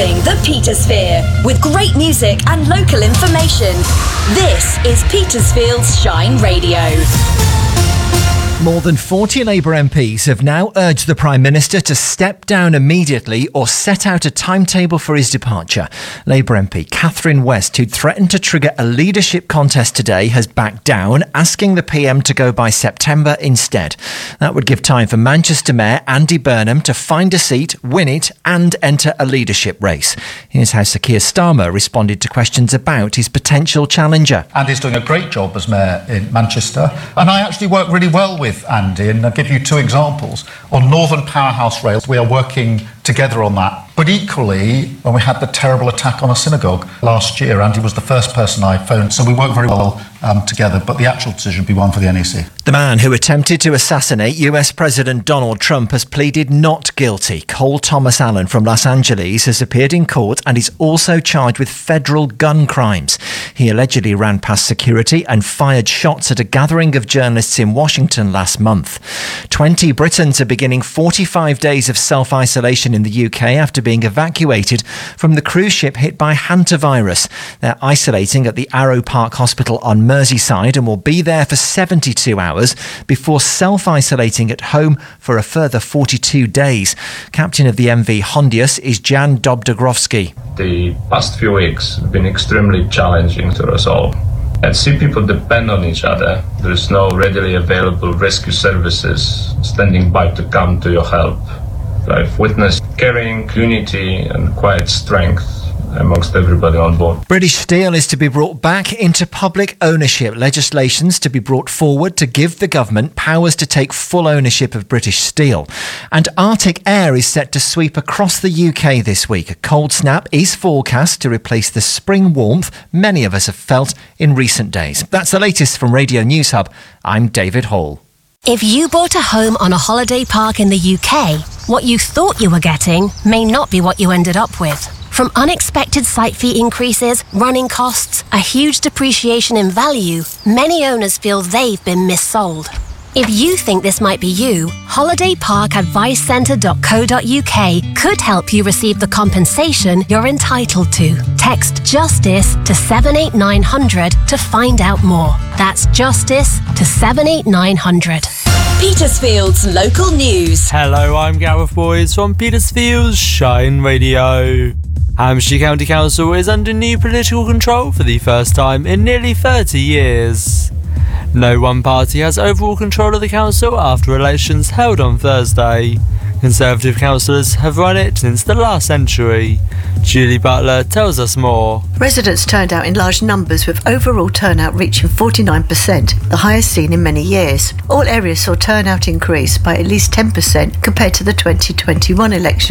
Reliving the Petersphere with great music and local information. This is Petersfield's Shine Radio. More than 40 Labour MPs have now urged the Prime Minister to step down immediately or set out a timetable for his departure. Labour MP Catherine West, who'd threatened to trigger a leadership contest today, has backed down, asking the PM to go by September instead. That would give time for Manchester Mayor Andy Burnham to find a seat, win it and enter a leadership race. In his House, Sir Keir Starmer responded to questions about his potential challenger. Andy's doing a great job as Mayor in Manchester, and I actually work really well with Andy, and I'll give you two examples. On Northern Powerhouse Rail, we are working together on that. But equally, when we had the terrible attack on a synagogue last year, Andy was the first person I phoned, so we work very well together, but the actual decision would be one for the NEC. The man who attempted to assassinate US President Donald Trump has pleaded not guilty. Cole Thomas Allen from Los Angeles has appeared in court and is also charged with federal gun crimes. He allegedly ran past security and fired shots at a gathering of journalists in Washington last month. 20 Britons are beginning 45 days of self-isolation in the UK after being evacuated from the cruise ship hit by hantavirus. They're isolating at the Arrow Park Hospital on Merseyside and will be there for 72 hours before self-isolating at home for a further 42 days. Captain of the MV Hondius is Jan Dobdogrovsky. The past few weeks have been extremely challenging to us all. And see people depend on each other. There is no readily available rescue services standing by to come to your help. I've witnessed caring, unity and quiet strength amongst everybody on board. British Steel is to be brought back into public ownership. Legislation's to be brought forward to give the government powers to take full ownership of British Steel. And Arctic air is set to sweep across the UK this week. A cold snap is forecast to replace the spring warmth many of us have felt in recent days. That's the latest from Radio News Hub. I'm David Hall. If you bought a home on a holiday park in the UK, what you thought you were getting may not be what you ended up with. From unexpected site fee increases, running costs, a huge depreciation in value, many owners feel they've been missold. If you think this might be you, holidayparkadvicecentre.co.uk could help you receive the compensation you're entitled to. Text JUSTICE to 78900 to find out more. That's JUSTICE to 78900. Petersfield's local news. Hello, I'm Gareth Boys from Petersfield's Shine Radio. Hampshire County Council is under new political control for the first time in nearly 30 years. No one party has overall control of the council after elections held on Thursday. Conservative councillors have run it since the last century. Julie Butler tells us more. Residents turned out in large numbers, with overall turnout reaching 49%, the highest seen in many years. All areas saw turnout increase by at least 10% compared to the 2021 election.